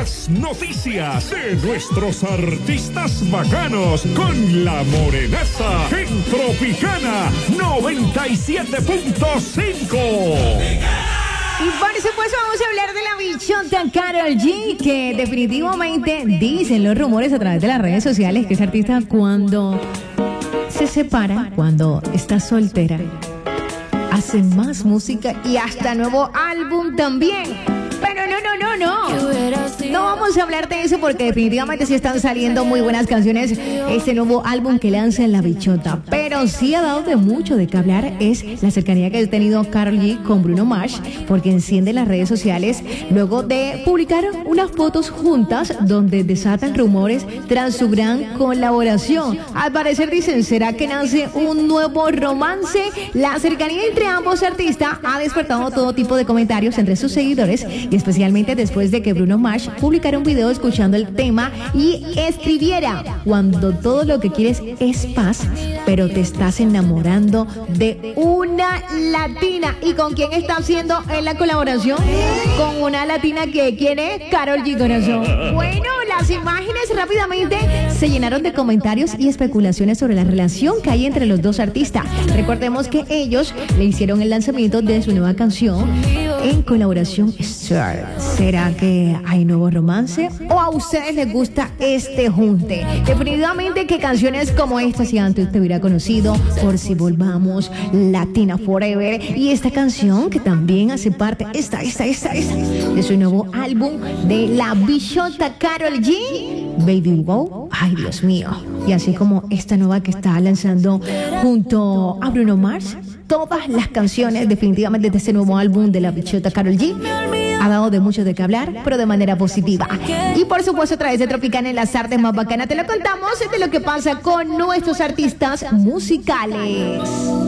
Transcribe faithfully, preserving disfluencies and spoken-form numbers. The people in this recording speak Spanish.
las noticias de nuestros artistas bacanos con La Morenaza en Tropicana noventa y siete punto cinco. Y por supuesto vamos a hablar de la bichota Karol G, que definitivamente dicen los rumores a través de las redes sociales que esa artista cuando se separa, cuando está soltera, hace más música y hasta nuevo álbum también. Pero no, no, no, no. No vamos a hablar de eso porque definitivamente sí están saliendo muy buenas canciones. Este nuevo álbum que lanza La Bichota. Pero sí ha dado de mucho de qué hablar es la cercanía que ha tenido Karol G con Bruno Mars, porque enciende las redes sociales luego de publicar unas fotos juntas donde desatan rumores tras su gran colaboración. Al parecer dicen, ¿será que nace un nuevo romance? La cercanía entre ambos artistas ha despertado todo tipo de comentarios entre sus seguidores, y especialmente después de que Bruno Mars publicara un video escuchando el tema y escribiera: cuando todo lo que quieres es paz, pero te estás enamorando de una latina. ¿Y con quién está haciendo en la colaboración? Con una latina que, ¿quién es? Karol G, corazón. Bueno, las imágenes rápidamente se llenaron de comentarios y especulaciones sobre la relación que hay entre los dos artistas. Recordemos que ellos le hicieron el lanzamiento de su nueva canción en colaboración Star. ¿Será que hay nuevo romance o a ustedes les gusta este junte? Definitivamente que canciones como esta, si antes te hubiera conocido, Por Si Volvamos, Latina Forever, y esta canción que también hace parte, esta, esta, esta, esta, de su nuevo álbum de La Bichota Karol G, Baby Wow, ay Dios mío. Y así como esta nueva que está lanzando junto a Bruno Mars, todas las canciones definitivamente de este nuevo álbum de La Bichota Karol G ha dado de mucho de qué hablar, pero de manera positiva. Y por supuesto, a través de Tropicana en las artes más bacanas te lo contamos de lo que pasa con nuestros artistas musicales.